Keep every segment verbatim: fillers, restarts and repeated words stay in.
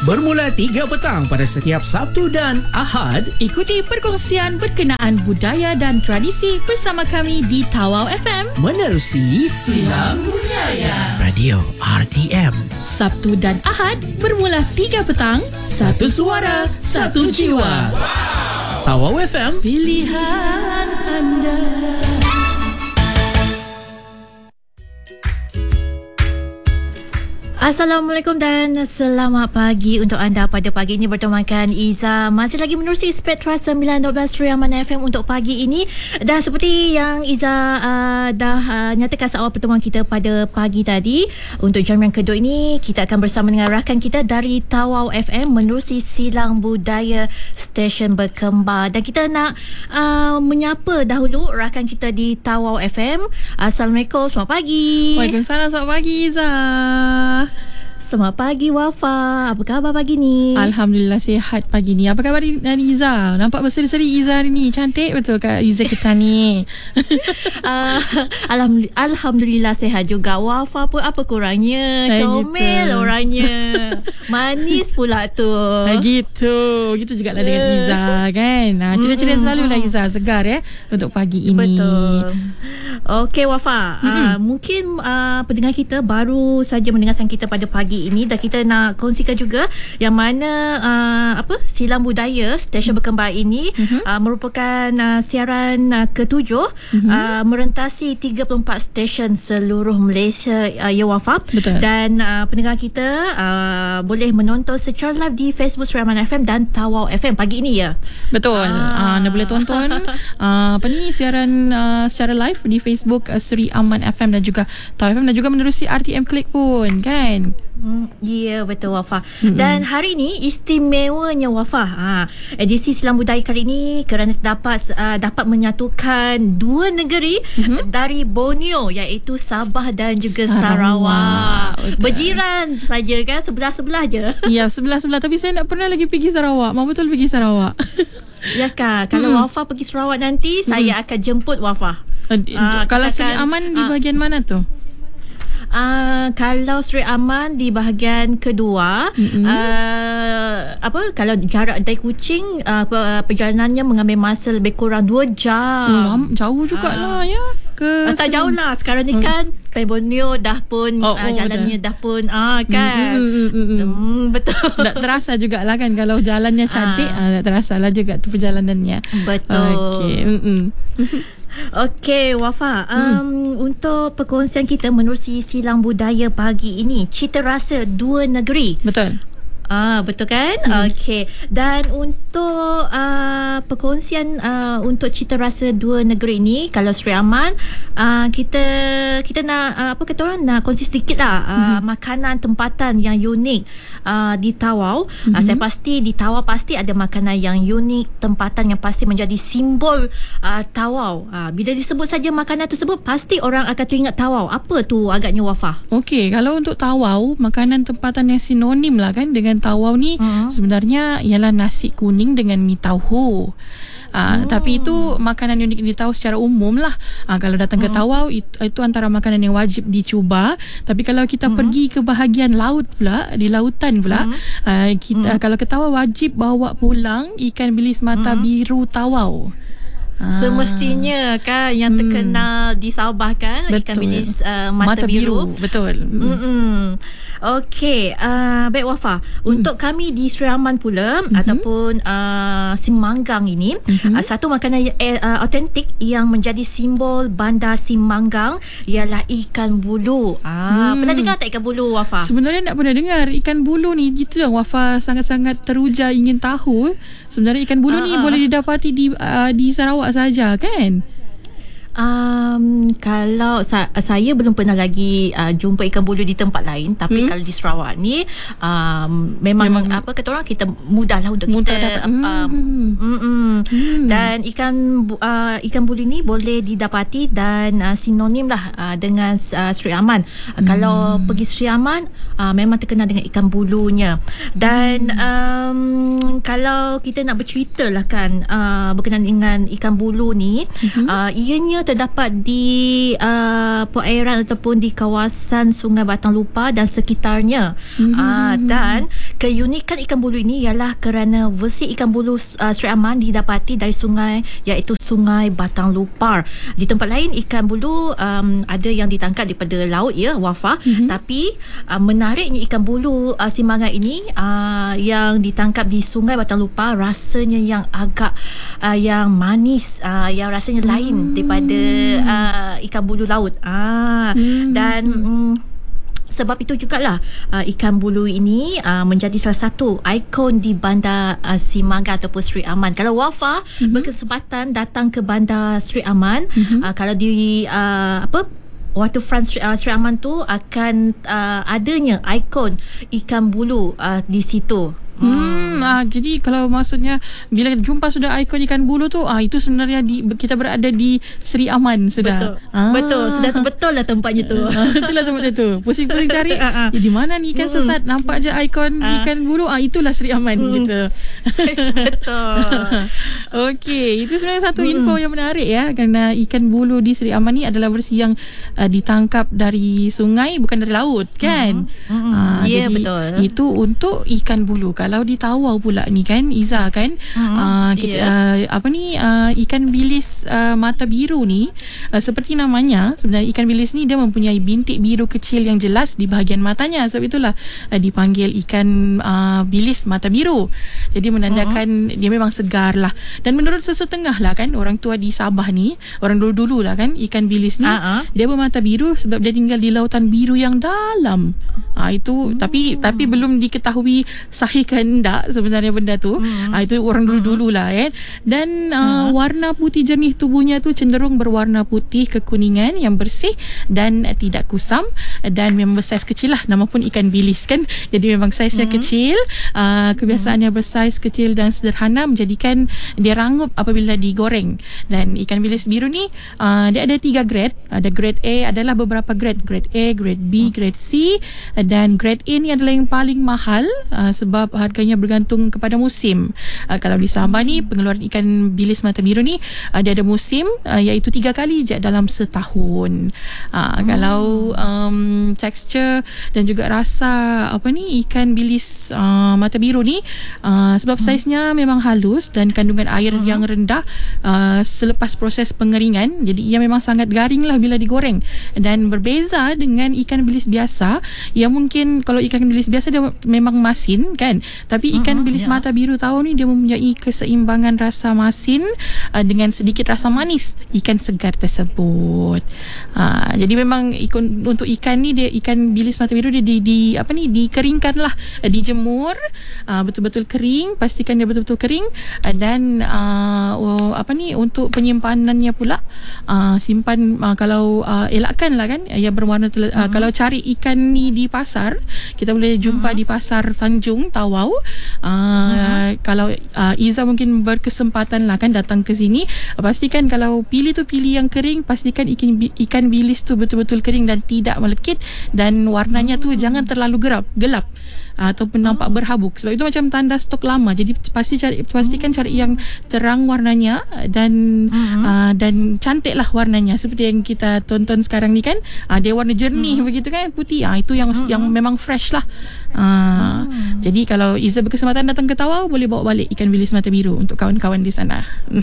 bermula tiga petang pada setiap Sabtu dan Ahad. Ikuti perkongsian berkenaan budaya dan tradisi bersama kami di Tawau F M. Menerusi Silang Budaya Radio R T M. Sabtu dan Ahad bermula tiga petang. Satu suara, satu jiwa. Wow. Tawau F M, pilihan anda. Assalamualaikum dan selamat pagi untuk anda pada pagi ini bertemankan Iza. Masih lagi menerusi Spektra sembilan dua belas Suria Aman F M untuk pagi ini. Dan seperti yang Iza uh, dah uh, nyatakan seawal pertemuan kita pada pagi tadi, untuk jam yang kedua ini kita akan bersama dengan rakan kita dari Tawau F M menerusi Silang Budaya Stesen Berkembar. Dan kita nak uh, menyapa dahulu rakan kita di Tawau F M. Assalamualaikum, selamat pagi. Waalaikumsalam, selamat pagi Iza. Selamat pagi Wafa. Apa khabar pagi ni? Alhamdulillah sihat pagi ni. Apa khabar dari Iza? Nampak berseri-seri Iza hari ni. Cantik betul Kak Iza kita ni. uh, Alhamdulillah, Alhamdulillah sihat juga. Wafa pun apa kurangnya? Comel gitu orangnya. Manis pula tu. Gitu. Gitu jugalah dengan Iza kan. Nah, ceria-ceria selalu lah Iza. Segar ya untuk pagi ini. Betul. Okey Wafa. uh, Mungkin uh, pendengar kita baru saja mendengarkan kita pada pagi ini, dan kita nak kongsikan juga yang mana uh, apa Silang Budaya Stesen Berkembar ini uh-huh. uh, merupakan uh, siaran uh, ketujuh uh-huh. uh, merentasi tiga puluh empat stesen seluruh Malaysia, uh, ya Wafa. Betul. Dan uh, pendengar kita uh, boleh menonton secara live di Facebook Suria Aman F M dan Tawau F M pagi ini ya. Betul. Ah. Uh, anda boleh tonton uh, apa ni siaran uh, secara live di Facebook uh, Suria Aman F M dan juga Tawau F M, dan juga menerusi R T M Click pun kan. Hmm, ya, yeah, betul Wafa. Mm-hmm. Dan hari ini istimewanya Wafa, ha, edisi Silang Budaya kali ini kerana dapat uh, dapat menyatukan dua negeri mm-hmm. dari Borneo, iaitu Sabah dan juga Sarawak. Sarawak. Berjiran saja kan, sebelah-sebelah je. Ya, sebelah-sebelah, tapi saya tak pernah lagi pergi Sarawak. Mau betul pergi Sarawak. Ya Kak, kalau mm-hmm. Wafa pergi Sarawak nanti mm-hmm. saya akan jemput Wafa. Uh, uh, kalau Seri Aman di uh, bahagian mana tu? Uh, kalau Seri Aman di bahagian kedua, mm-hmm. uh, apa kalau jarak dari Kuching, uh, perjalanannya mengambil masa lebih kurang dua jam. Oh, jauh jugalah uh, ya. Ke uh, tak jauh lah. Sekarang ni kan uh. Borneo dah pun oh, uh, jalannya oh, dah. dah pun ah kan. Mm, mm, mm, mm, betul. Tak terasa jugalah kan kalau jalannya cantik, ah uh, tak terasa lah juga tu perjalanannya. Betul. Okey. Mm-mm. Okey Wafa, um, hmm. untuk perkongsian kita menerusi Silang Budaya pagi ini, cita rasa dua negeri. Betul. Ah, betul kan? Hmm. Okey. Dan untuk uh, perkongsian uh, untuk cita rasa dua negeri ini, kalau Seri Aman, uh, kita kita nak uh, apa kata orang nak kongsi sedikit lah uh, hmm. makanan tempatan yang unik uh, di Tawau. Hmm. Uh, saya pasti di Tawau pasti ada makanan yang unik, tempatan yang pasti menjadi simbol uh, Tawau. Uh, bila disebut saja makanan tersebut, pasti orang akan teringat Tawau. Apa tu agaknya Wafa? Okey, kalau untuk Tawau, makanan tempatan yang sinonim lah kan dengan Tawau ni uh-huh. sebenarnya ialah nasi kuning dengan mi tauhu. Uh, oh. Tapi itu makanan unik di Tawau secara umum lah. Uh, kalau datang uh-huh. ke Tawau itu, itu antara makanan yang wajib dicuba. Tapi kalau kita uh-huh. pergi ke bahagian laut pula, di lautan pula, uh-huh. uh, kita uh-huh. kalau ke Tawau wajib bawa pulang ikan bilis mata uh-huh. biru Tawau. Semestinya kan yang terkenal hmm. di Sabah kan, betul. Ikan bilis uh, mata, mata biru. biru Betul. Mm-mm. Okey, uh, baik Wafa, mm. untuk kami di Seri Aman pula mm-hmm. ataupun uh, Simanggang ini, mm-hmm. uh, satu makanan uh, autentik yang menjadi simbol bandar Simanggang ialah ikan bulu. Ah, mm. Pernah dengar tak ikan bulu Wafa? Sebenarnya tak pernah dengar ikan bulu ni. Gitu yang Wafa sangat-sangat teruja ingin tahu. Sebenarnya ikan bulu uh-huh. ni boleh didapati di uh, di Sarawak saja kan? Um, kalau sa- saya belum pernah lagi uh, jumpa ikan bulu di tempat lain, tapi hmm? kalau di Sarawak ni um, memang, memang apa kata orang, kita mudahlah untuk mudah kita um, hmm. Hmm. dan ikan uh, ikan bulu ni boleh didapati dan uh, sinonim lah uh, dengan uh, Seri Aman. Uh, hmm. Kalau pergi Seri Aman uh, memang terkenal dengan ikan bulunya. Dan hmm. um, kalau kita nak bercerita lah kan uh, berkenaan dengan ikan bulu ni, hmm. uh, ianya terdapat di uh, perairan ataupun di kawasan Sungai Batang Lupa dan sekitarnya. Mm-hmm. Uh, dan keunikan ikan bulu ini ialah kerana versi ikan bulu uh, Sri Aman didapati dari sungai iaitu Sungai Batang Lupar. Di tempat lain ikan bulu um, ada yang ditangkap daripada laut ya, Wafa. Mm-hmm. Tapi uh, menariknya ikan bulu uh, Simbangan ini uh, yang ditangkap di Sungai Batang Lupar rasanya yang agak uh, yang manis, uh, yang rasanya lain mm. daripada uh, ikan bulu laut. Ah mm. dan mm, sebab itu jugalah uh, ikan bulu ini uh, menjadi salah satu ikon di bandar uh, Simbangan ataupun Sri Aman. Kalau Wafa mm-hmm. berkesempatan datang ke bandar Sri Aman, mm-hmm. uh, kalau di uh, apa waterfront Sri, uh, Sri Aman tu akan uh, adanya ikon ikan bulu uh, di situ. Hmm, ah, jadi kalau maksudnya bila jumpa sudah ikon ikan bulu tu, ah itu sebenarnya di, kita berada di Sri Aman sudah. Betul. Ah. Betul, sudah betul lah tempatnya tu. Itulah tempatnya tu. Pusing-pusing cari ya, di mana ni ikan sesat, nampak je ikon ah. ikan bulu, ah itulah Sri Aman mm. gitu. Betul. Okey, itu sebenarnya satu mm. info yang menarik ya, kerana ikan bulu di Sri Aman ni adalah versi yang uh, ditangkap dari sungai, bukan dari laut kan. Mm. Mm. Ah, ya, jadi betul. Itu untuk ikan bulu. Kalau di Tawau pula ni kan Iza kan, mm-hmm. uh, kita, yeah. uh, apa ni uh, ikan bilis uh, mata biru ni uh, seperti namanya, sebenarnya ikan bilis ni dia mempunyai bintik biru kecil yang jelas di bahagian matanya. Sebab itulah uh, dipanggil ikan uh, bilis mata biru. Jadi menandakan mm-hmm. dia memang segar lah. Dan menurut sesetengah lah kan, orang tua di Sabah ni, orang dulu-dulu lah kan, ikan bilis ni uh-huh. dia bermata biru sebab dia tinggal di lautan biru yang dalam. uh, Itu mm. tapi tapi belum diketahui sahih kan tak sebenarnya benda tu. Hmm. Ha, itu orang dulu-dulu lah kan. Dan uh, hmm. warna putih jernih tubuhnya tu cenderung berwarna putih kekuningan yang bersih dan uh, tidak kusam, dan memang bersaiz kecil lah. Nama pun ikan bilis kan. Jadi memang saiznya hmm. kecil. Uh, kebiasaannya bersaiz kecil dan sederhana menjadikan dia rangup apabila digoreng. Dan ikan bilis biru ni uh, dia ada tiga grade. Ada grade A, adalah beberapa grade. Grade A, grade B, grade C, dan grade A ni adalah yang paling mahal uh, sebab harganya bergantung kepada musim. Uh, kalau di Sabah ni pengeluaran ikan bilis mata biru ni uh, dia ada musim uh, iaitu tiga kali je dalam setahun. Uh, hmm. Kalau um, tekstur dan juga rasa apa ni ikan bilis uh, mata biru ni uh, sebab hmm. saiznya memang halus dan kandungan air hmm. yang rendah uh, selepas proses pengeringan, jadi ia memang sangat garing lah bila digoreng. Dan berbeza dengan ikan bilis biasa yang mungkin kalau ikan bilis biasa dia memang masin kan, tapi ikan bilis yeah. mata biru Tawau ni dia mempunyai keseimbangan rasa masin uh, dengan sedikit rasa manis ikan segar tersebut. Uh, jadi memang ikon, untuk ikan ni dia ikan bilis mata biru dia di, di apa ni dikeringkan lah, uh, dijemur uh, betul-betul kering, pastikan dia betul-betul kering, uh, dan uh, oh, apa ni untuk penyimpanannya pula uh, simpan uh, kalau uh, elakkan lah kan ia berwarna tel- uh-huh. uh, kalau cari ikan ni di pasar, kita boleh jumpa uh-huh. di pasar Tanjung Tawau. Uh, uh-huh. Kalau uh, Iza mungkin berkesempatan lah kan datang ke sini, uh, pastikan kalau pilih tu pilih yang kering, pastikan ikan ikan bilis tu betul-betul kering dan tidak melekit, dan warnanya tu uh-huh. jangan terlalu gelap gelap uh, ataupun nampak berhabuk, sebab itu macam tanda stok lama. Jadi pasti cari pastikan cari yang terang warnanya dan uh-huh. uh, dan cantik lah warnanya seperti yang kita tonton sekarang ni kan, uh, dia warna jernih uh-huh. begitu kan, putih. Uh, itu yang uh-huh. yang memang fresh lah. Uh, uh-huh. Jadi kalau Iza berkesempatan datang ke Tawau, boleh bawa balik ikan bilis mata biru untuk kawan-kawan di sana.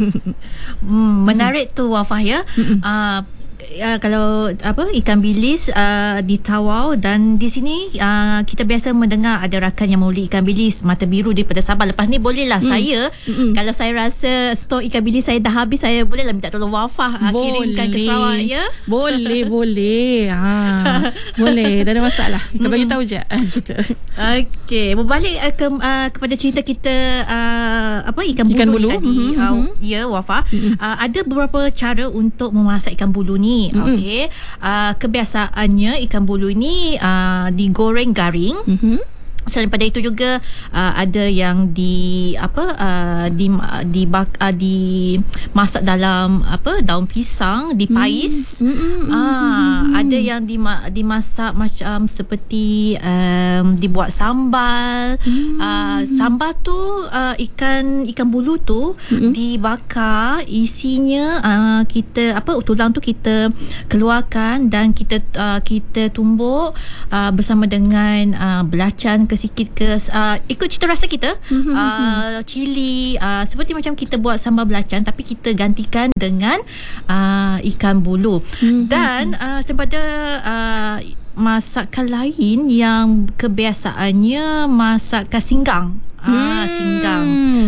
hmm, menarik tu Wafah ya. Uh, Uh, kalau apa ikan bilis uh, di Tawau, dan di sini uh, kita biasa mendengar ada rakan yang membeli ikan bilis mata biru daripada Sabah. Lepas ni bolehlah mm. saya mm-mm. kalau saya rasa stok ikan bilis saya dah habis, saya bolehlah minta tolong Wafah uh, kirimkan ke Sarawak ya. Boleh boleh. Ha, boleh, tak ada masalah. Kita bagi tahu je kita. Okey, berbalik uh, ke uh, kepada cerita kita uh, apa ikan bulu, ikan bulu. tadi mm-hmm. uh, ya Wafah. Mm-hmm. Uh, ada beberapa cara untuk memasak ikan bulu ni. Mm-hmm. Okey, uh, kebiasaannya ikan bulu ini uh, digoreng garing. Mm-hmm. Selain daripada itu juga uh, ada yang di apa uh, di di bak, uh, di masak dalam apa daun pisang dipais. Mm. Ah, ada yang di dimasak macam seperti um, dibuat sambal. Mm. Uh, sambal tu uh, ikan ikan bulu tu mm. dibakar, isinya uh, kita apa tulang tu kita keluarkan dan kita uh, kita tumbuk uh, bersama dengan uh, belacan ke sikit ke uh, ikut cita rasa kita. uh, Cili uh, seperti macam kita buat sambal belacan, tapi kita gantikan dengan uh, ikan bulu. Dan uh, daripada uh, masakan lain yang kebiasaannya masakan singgang. Ah, singgang.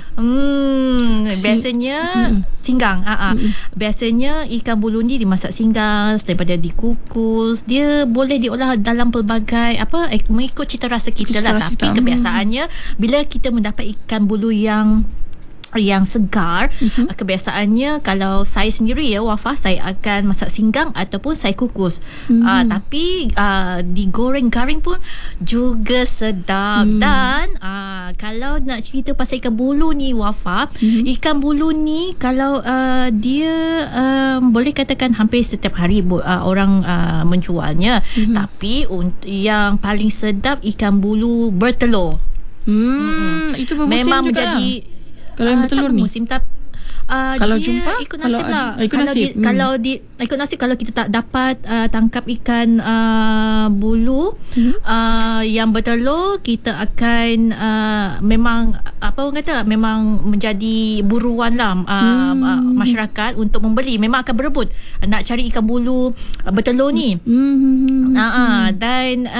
Hmm, biasanya hmm. singgang. Ah, ah. Hmm. Biasanya ikan bulu ni dimasak singgang, daripada dikukus. Dia boleh diolah dalam pelbagai apa eh, mengikut cita rasa kita lah. Tapi kebiasaannya bila kita mendapat ikan bulu yang yang segar, uh-huh. kebiasaannya kalau saya sendiri ya Wafah, saya akan masak singgang ataupun saya kukus. uh, uh, tapi uh, digoreng garing pun juga sedap. hmm. Dan uh, kalau nak cerita pasal ikan bulu ni Wafah, hmm. ikan bulu ni kalau uh, dia uh, boleh katakan hampir setiap hari uh, orang uh, menjualnya. hmm. Tapi untuk yang paling sedap ikan bulu bertelur. hmm. Hmm. Itu bermusim memang juga menjadi lah. Kalau yang bertelur ni musim tak uh, kalau dia jumpa ikut nasib kalau, lah. ikut kalau nasib. Di, hmm. kalau di ikut nasib kalau kita tak dapat uh, tangkap ikan uh, bulu hmm. uh, yang bertelur, kita akan uh, memang apa orang kata memang menjadi buruan lah uh, hmm. uh, masyarakat untuk membeli. Memang akan berebut nak cari ikan bulu uh, bertelur ni. hmm. uh, uh, dan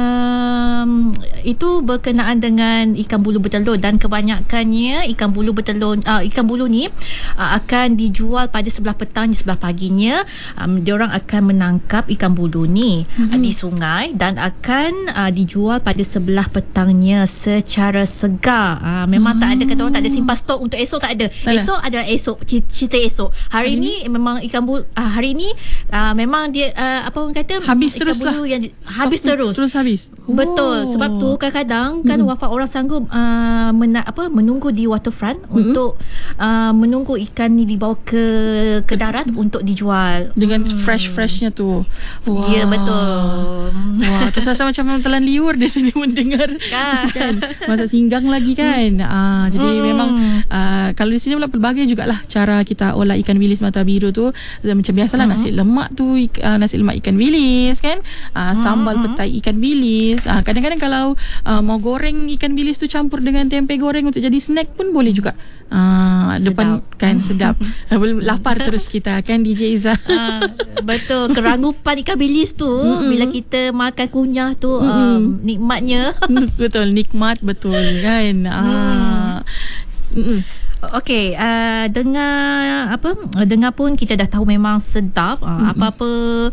um, itu berkenaan dengan ikan bulu bertelur, dan kebanyakannya ikan bulu bertelur uh, ikan bulu ni uh, akan dijual pada sebelah petang, di sebelah paginya. Um, diorang akan menangkap ikan bulu ni mm-hmm. uh, di sungai dan akan uh, dijual pada sebelah petangnya secara segar. Uh, memang mm. tak ada kata orang tak ada simpan stok untuk esok, tak ada. Tak esok ada. adalah esok, cerita esok. Hari, hari ni memang ikan bulu uh, hari ni uh, memang dia uh, apa orang kata habis ikan terus bulu lah. yang di, habis terus. Terus habis. Betul. Sebab tu kadang-kadang kan mm-hmm. Wafah orang sanggup uh, mena, apa menunggu di waterfront mm-hmm. untuk uh, menunggu ikan ni dibawa ke ke darat mm-hmm. untuk dijual dengan hmm. fresh-freshnya tu. Wah. Ya, betul. Wah, terus rasa macam telan liur di sini mendengar kan, kan? Masak singgang lagi kan. Ah, jadi hmm. memang uh, kalau di sini pula pelbagai jugalah cara kita olah ikan bilis mata biru tu. Macam biasalah hmm. nasi lemak tu, uh, nasi lemak ikan bilis kan. Uh, sambal hmm. petai ikan bilis. Uh, kadang-kadang kalau uh, mau goreng ikan bilis tu campur dengan tempe goreng untuk jadi snack pun boleh juga. Uh, depan kan sedap. Lapar terus kita kan D J Izzah. uh, Betul. Kerangupan ikan bilis tu mm-hmm. bila kita makan kunyah tu mm-hmm. um, nikmatnya. Betul, nikmat betul kan. Ah. Mm. Okey, uh, dengar apa? Dengar pun kita dah tahu memang sedap. Uh, mm-hmm. Apa-apa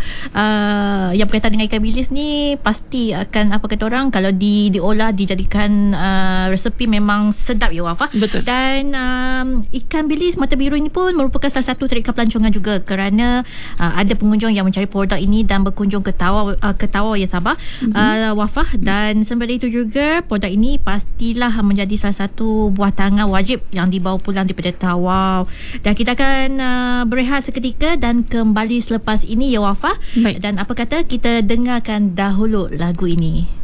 uh, yang berkaitan dengan ikan bilis ni pasti akan apa kata orang kalau di diolah dijadikan uh, resepi memang sedap ya Wafah. Betul. Dan um, ikan bilis mata biru ini pun merupakan salah satu tarikan pelancongan juga, kerana uh, ada pengunjung yang mencari produk ini dan berkunjung ke Tawau uh, ke Tawau ya Sabah mm-hmm. uh, Wafah. Dan sembari itu juga produk ini pastilah menjadi salah satu buah tangan wajib yang dibawa pulang daripada Tawau. Dan kita akan uh, berehat seketika dan kembali selepas ini ya Wafah. Baik. Dan apa kata kita dengarkan dahulu lagu ini.